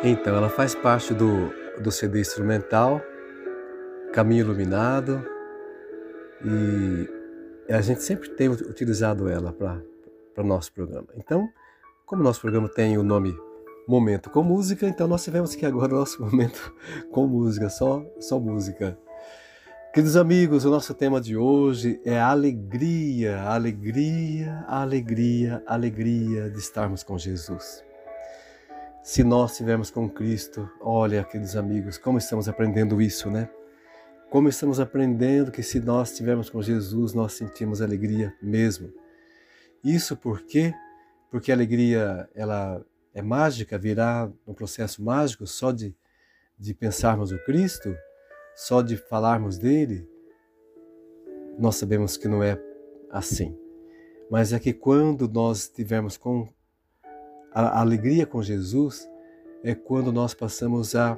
Então, ela faz parte do CD instrumental Caminho Iluminado e a gente sempre tem utilizado ela para nosso programa. Então, como nosso programa tem o nome Momento com Música, então nós tivemos aqui agora o nosso momento com música, só música. Queridos amigos, o nosso tema de hoje é a alegria, a alegria, a alegria, a alegria de estarmos com Jesus. Se nós estivermos com Cristo, olha, queridos amigos, como estamos aprendendo isso, né? Como estamos aprendendo que se nós estivermos com Jesus, nós sentimos alegria mesmo. Isso por quê? Porque a alegria, ela é mágica, virá um processo mágico só de pensarmos no Cristo, só de falarmos dele. Nós sabemos que não é assim. Mas é que quando nós estivermos com a alegria com Jesus, é quando nós passamos a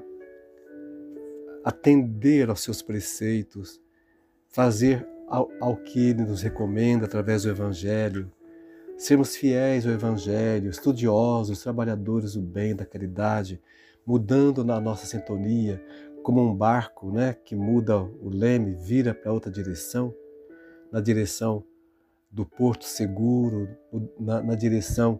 atender aos seus preceitos, fazer ao que Ele nos recomenda através do Evangelho, sermos fiéis ao Evangelho, estudiosos, trabalhadores do bem, da caridade, mudando na nossa sintonia, como um barco, né, que muda o leme, vira para outra direção, na direção do porto seguro, na direção,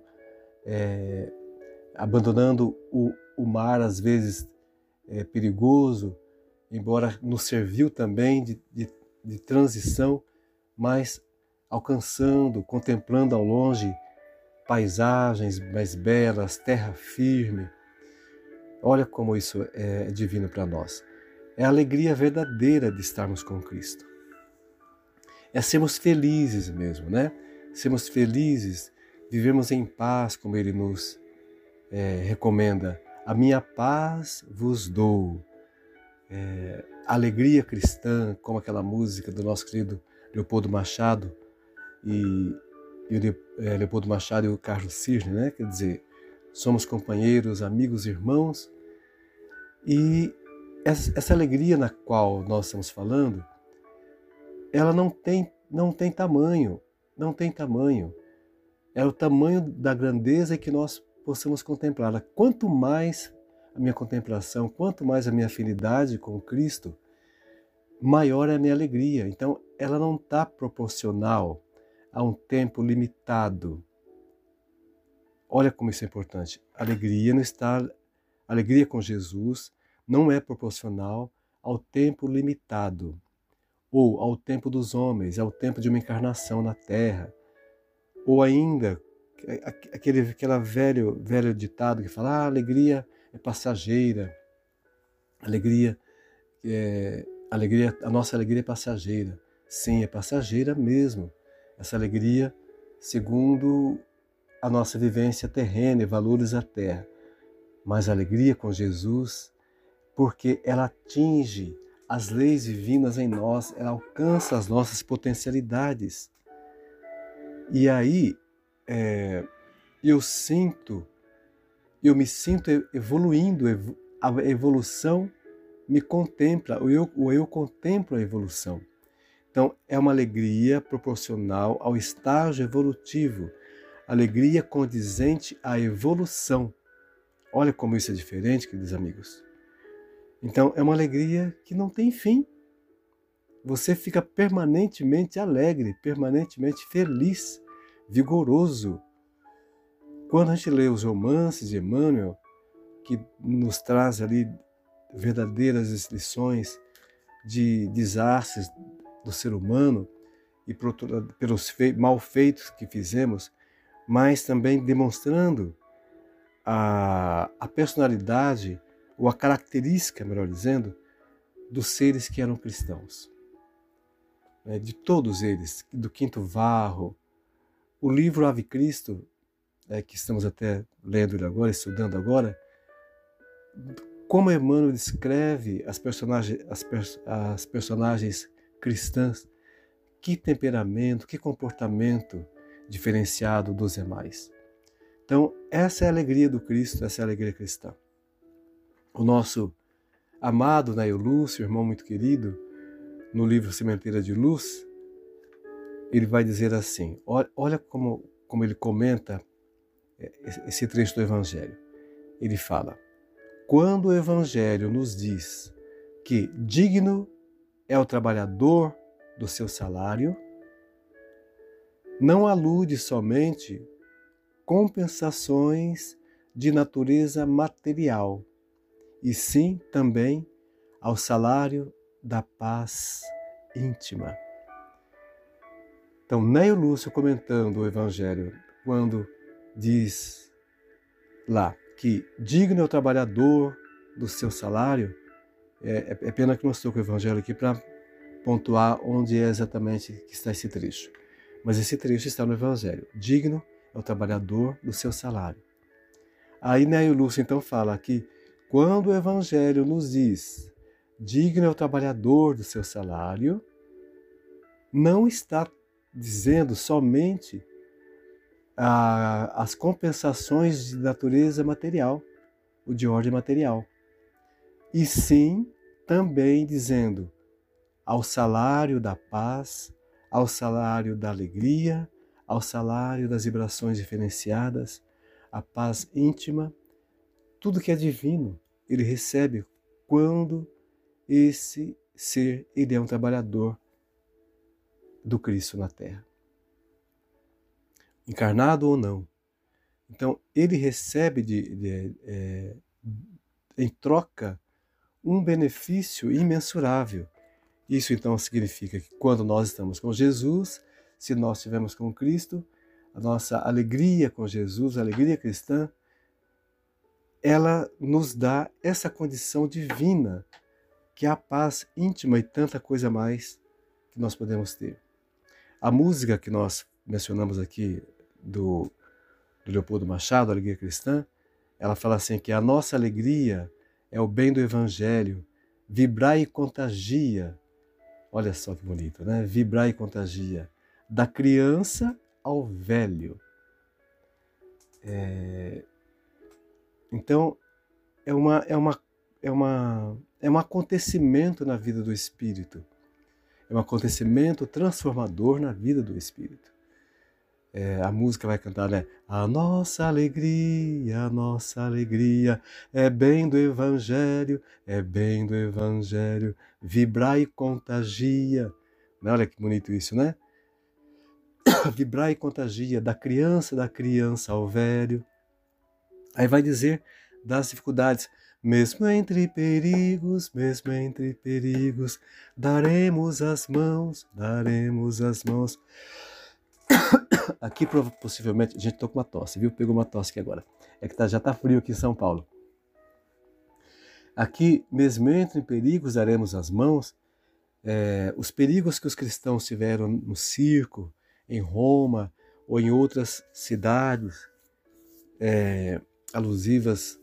abandonando o mar, às vezes perigoso, embora nos serviu também de transição, mas alcançando, contemplando ao longe paisagens mais belas, terra firme. Olha como isso é divino para nós. É a alegria verdadeira de estarmos com Cristo. É sermos felizes mesmo, né? Sermos felizes, vivemos em paz, como Ele nos recomenda. A minha paz vos dou. Alegria cristã, como aquela música do nosso querido Leopoldo Machado e Leopoldo Machado e o Carlos Cirne, né? Quer dizer, somos companheiros, amigos, irmãos. E essa alegria na qual nós estamos falando, ela não tem tamanho, não tem tamanho. É o tamanho da grandeza que nós possamos contemplá-la. Quanto mais a minha contemplação, quanto mais a minha afinidade com Cristo, maior é a minha alegria. Então, ela não está proporcional a um tempo limitado. Olha como isso é importante. Alegria com Jesus não é proporcional ao tempo limitado, ou ao tempo dos homens, ao tempo de uma encarnação na Terra, ou ainda aquele velho ditado que fala: a alegria é passageira, a nossa alegria é passageira. Sim, é passageira mesmo. Essa alegria, segundo a nossa vivência terrena e valores da terra. Mas a alegria com Jesus, porque ela atinge as leis divinas em nós, ela alcança as nossas potencialidades. E aí, eu me sinto evoluindo, a evolução me contempla, o eu contemplo a evolução. Então, é uma alegria proporcional ao estágio evolutivo, alegria condizente à evolução. Olha como isso é diferente, queridos amigos. Então, é uma alegria que não tem fim. Você fica permanentemente alegre, permanentemente feliz, vigoroso. Quando a gente lê os romances de Emmanuel, que nos traz ali verdadeiras lições de desastres do ser humano e pelos malfeitos que fizemos, mas também demonstrando a personalidade, ou a característica, melhor dizendo, dos seres que eram cristãos. De todos eles, do Quinto Varro, o livro Ave Cristo, que estamos até lendo ele agora, estudando agora, como Emmanuel descreve as personagens cristãs, que temperamento, que comportamento diferenciado dos demais. Então, essa é a alegria do Cristo, essa é a alegria cristã. O nosso amado Nail Lúcio, irmão muito querido, no livro Sementeira de Luz, ele vai dizer assim, olha como ele comenta esse trecho do Evangelho. Ele fala: quando o Evangelho nos diz que digno é o trabalhador do seu salário, não alude somente compensações de natureza material, e sim também ao salário da paz íntima. Então, Neio Lúcio, comentando o Evangelho, quando diz lá que digno é o trabalhador do seu salário, é pena que não estou com o Evangelho aqui para pontuar onde é exatamente que está esse trecho. Mas esse trecho está no Evangelho. Digno é o trabalhador do seu salário. Aí Neio Lúcio então fala que quando o Evangelho nos diz digno é o trabalhador do seu salário, não está dizendo somente as compensações de natureza material, ou de ordem material, e sim também dizendo ao salário da paz, ao salário da alegria, ao salário das vibrações diferenciadas, a paz íntima, tudo que é divino, ele recebe quando esse ser ele é um trabalhador do Cristo na Terra, encarnado ou não. Então, ele recebe em troca um benefício imensurável. Isso então significa que quando nós estamos com Jesus, se nós estivermos com Cristo, a nossa alegria com Jesus, a alegria cristã, ela nos dá essa condição divina, que é a paz íntima e tanta coisa mais que nós podemos ter. A música que nós mencionamos aqui do Leopoldo Machado, Alegria Cristã, ela fala assim que a nossa alegria é o bem do Evangelho, vibrar e contagia. Olha só que bonito, né? Vibrar e contagia. Da criança ao velho. Então, é um acontecimento na vida do Espírito. É um acontecimento transformador na vida do Espírito. A música vai cantar, né? A nossa alegria é bem do Evangelho, vibrar e contagia. Olha que bonito isso, né? Vibrar e contagia, da criança ao velho. Aí vai dizer das dificuldades, mesmo entre perigos, daremos as mãos. Aqui possivelmente, a gente tô com uma tosse, viu? Pegou uma tosse aqui agora. É que já tá frio aqui em São Paulo. Aqui, mesmo entre perigos, daremos as mãos. Os perigos que os cristãos tiveram no circo, em Roma ou em outras cidades alusivas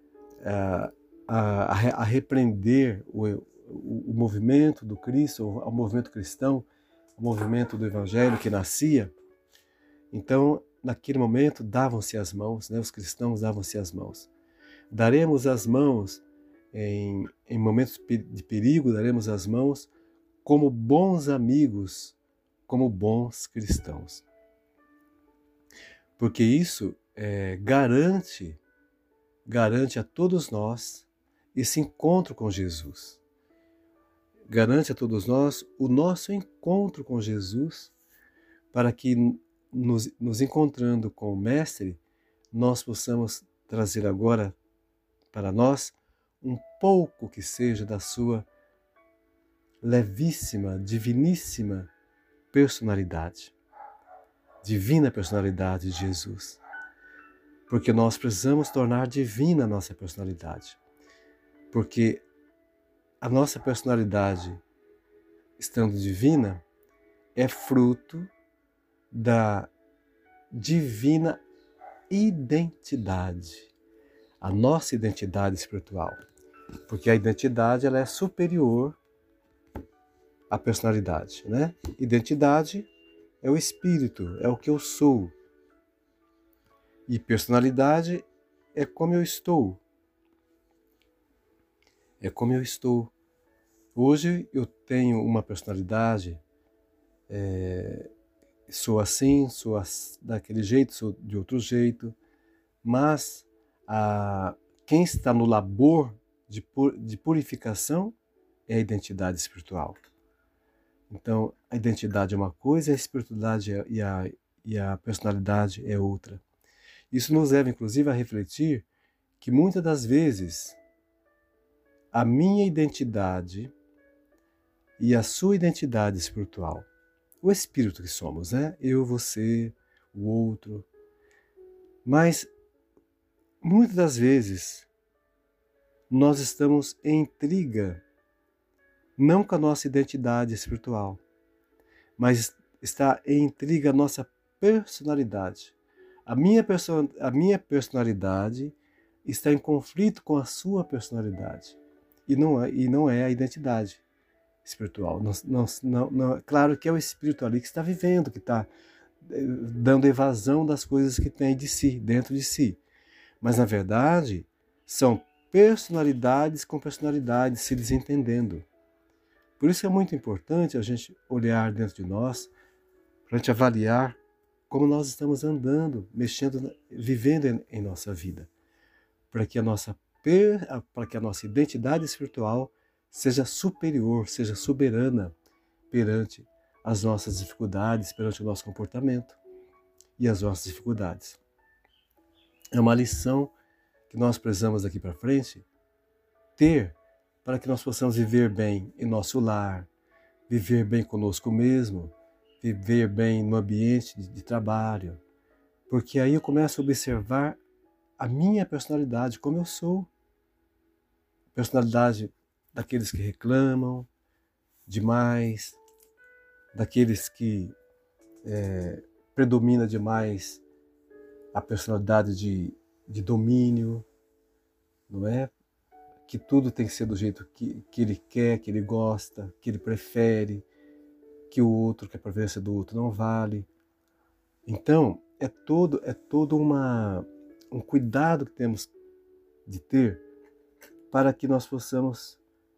a repreender o movimento do Cristo, o movimento cristão, o movimento do Evangelho que nascia. Então, naquele momento, davam-se as mãos, né? Os cristãos davam-se as mãos. Daremos as mãos em momentos de perigo, daremos as mãos como bons amigos, como bons cristãos. Porque isso garante a todos nós esse encontro com Jesus. Garante a todos nós o nosso encontro com Jesus, para que nos encontrando com o Mestre, nós possamos trazer agora para nós um pouco que seja da sua levíssima, diviníssima personalidade, divina personalidade de Jesus. Porque nós precisamos tornar divina a nossa personalidade. Porque a nossa personalidade, estando divina, é fruto da divina identidade, a nossa identidade espiritual. Porque a identidade ela é superior à personalidade, né? Identidade é o espírito, é o que eu sou. E personalidade é como eu estou. É como eu estou. Hoje eu tenho uma personalidade, sou assim, daquele jeito, sou de outro jeito, mas quem está no labor de purificação é a identidade espiritual. Então, a identidade é uma coisa, a espiritualidade e a personalidade é outra. Isso nos leva, inclusive, a refletir que muitas das vezes a minha identidade e a sua identidade espiritual, o espírito que somos, né? Eu, você, o outro. Mas muitas das vezes nós estamos em intriga, não com a nossa identidade espiritual, mas está em intriga a nossa personalidade. A minha personalidade está em conflito com a sua personalidade. E não é a identidade espiritual. Claro que é o espírito ali que está vivendo, que está dando evasão das coisas que tem de si, dentro de si. Mas, na verdade, são personalidades com personalidades se desentendendo. Por isso é muito importante a gente olhar dentro de nós, para a gente avaliar como nós estamos andando, mexendo, vivendo em nossa vida, para que a nossa identidade espiritual seja superior, seja soberana perante as nossas dificuldades, perante o nosso comportamento e as nossas dificuldades. É uma lição que nós precisamos daqui para frente ter para que nós possamos viver bem em nosso lar, viver bem conosco mesmo, viver bem no ambiente de trabalho, porque aí eu começo a observar a minha personalidade, como eu sou. Personalidade daqueles que reclamam demais, daqueles que predomina demais a personalidade de domínio, não é? Que tudo tem que ser do jeito que ele quer, que ele gosta, que ele prefere, que o outro, que a preferência do outro não vale. Então, é todo um cuidado que temos de ter para que nós possamos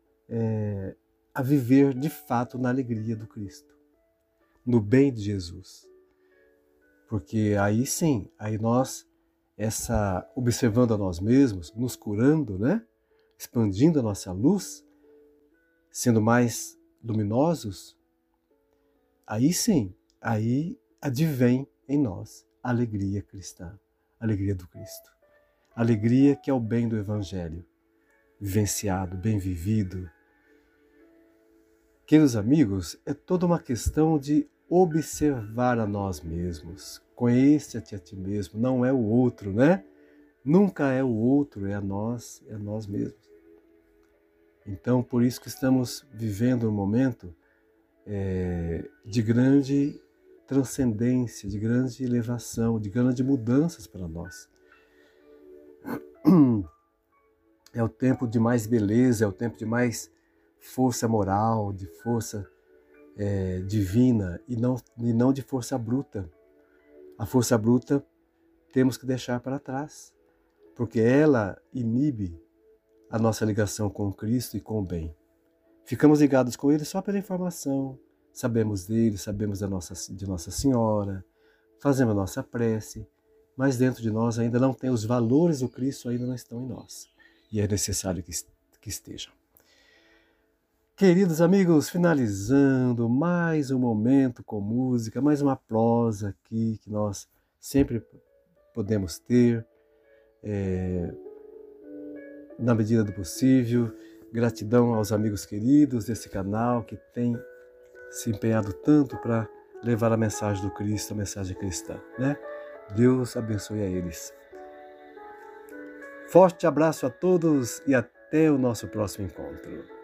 a viver de fato na alegria do Cristo, no bem de Jesus. Porque aí sim, aí nós, observando a nós mesmos, nos curando, né? Expandindo a nossa luz, sendo mais luminosos, aí sim, aí advém em nós a alegria cristã, a alegria do Cristo. A alegria que é o bem do Evangelho, vivenciado, bem vivido. Queridos amigos, é toda uma questão de observar a nós mesmos. Conheça-te a ti mesmo, não é o outro, né? Nunca é o outro, é nós mesmos. Então, por isso que estamos vivendo um momento de grande transcendência, de grande elevação, de grande mudanças para nós. É o tempo de mais beleza, é o tempo de mais força moral, de força divina e não de força bruta. A força bruta temos que deixar para trás, porque ela inibe a nossa ligação com Cristo e com o bem. Ficamos ligados com Ele só pela informação, sabemos dele, sabemos de Nossa Senhora, fazemos a nossa prece, mas dentro de nós ainda não tem os valores do Cristo, ainda não estão em nós. E é necessário que estejam. Queridos amigos, finalizando mais um momento com música, mais uma prosa aqui que nós sempre podemos ter, na medida do possível. Gratidão aos amigos queridos desse canal que tem se empenhado tanto para levar a mensagem do Cristo, a mensagem cristã, né? Deus abençoe a eles. Forte abraço a todos e até o nosso próximo encontro.